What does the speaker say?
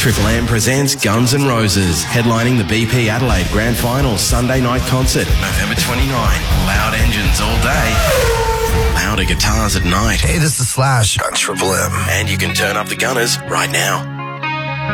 Triple M presents Guns N' Roses, headlining the BP Adelaide Grand Final Sunday night concert, November 29. Loud engines all day, louder guitars at night. Hey, this is Slash on Triple M. And you can turn up the Gunners right now.